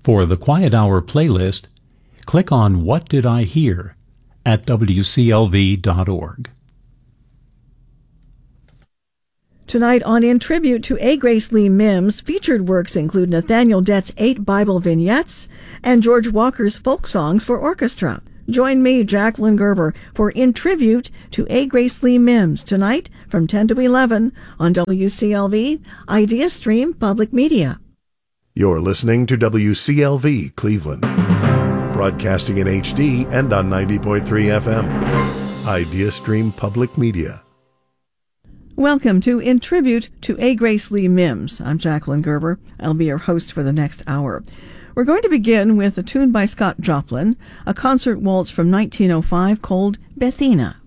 For the Quiet Hour playlist, click on What Did I Hear at wclv.org. Tonight on In Tribute to A. Grace Lee Mims, featured works include Nathaniel Dett's 8 Bible vignettes and George Walker's folk songs for orchestra. Join me, Jacqueline Gerber, for In Tribute to A. Grace Lee Mims tonight from 10 to 11 on WCLV, Idea Stream Public Media. You're listening to WCLV Cleveland, broadcasting in HD and on 90.3 FM. Idea Stream Public Media. Welcome to In Tribute to A. Grace Lee Mims. I'm Jacqueline Gerber. I'll be your host for the next hour. We're going to begin with a tune by Scott Joplin, a concert waltz from 1905 called Bethina.